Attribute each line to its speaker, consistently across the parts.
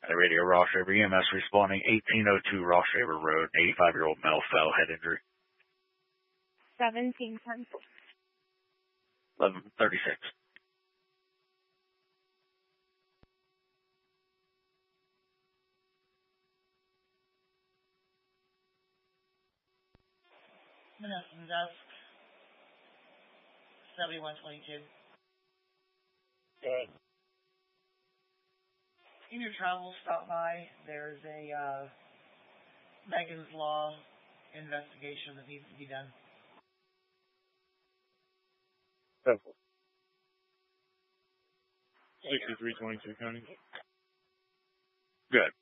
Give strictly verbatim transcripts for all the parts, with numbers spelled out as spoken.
Speaker 1: The radio Ross Shaver E M S responding eighteen oh two Ross Shaver Road, eighty-five-year-old male fell head injury.
Speaker 2: seventeen ten.
Speaker 1: eleven thirty-six.
Speaker 3: Menneson desk. seventy-one twenty-two.
Speaker 4: Good.
Speaker 3: In your travels, stop by. There's a uh, Megan's Law investigation that needs to be done.
Speaker 4: Simple. sixty-three twenty-two County.
Speaker 1: Good.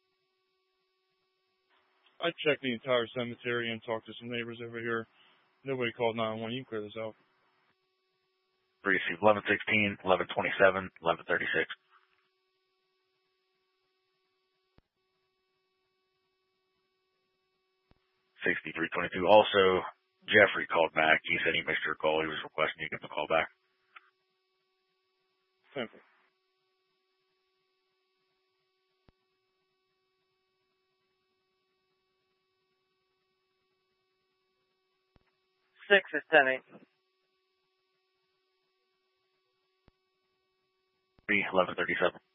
Speaker 4: I checked the entire cemetery and talked to some neighbors over here. Nobody called nine one one. You can clear this out.
Speaker 1: Received eleven sixteen, eleven twenty-seven, eleven thirty-six. sixty-three twenty-two. Also, Jeffrey called back. He said he missed your call. He was requesting you give him a call back.
Speaker 4: Simple.
Speaker 5: Six is ten eight.
Speaker 1: eleven thirty-seven.